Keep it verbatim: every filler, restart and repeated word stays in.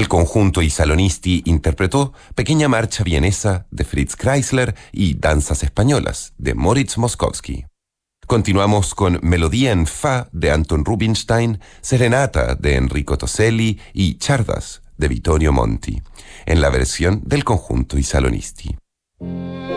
El conjunto Isalonisti interpretó Pequeña Marcha Vienesa de Fritz Kreisler y Danzas Españolas de Moritz Moszkowski. Continuamos con Melodía en Fa de Anton Rubinstein, Serenata de Enrico Toselli y Chardas de Vittorio Monti, en la versión del conjunto Isalonisti.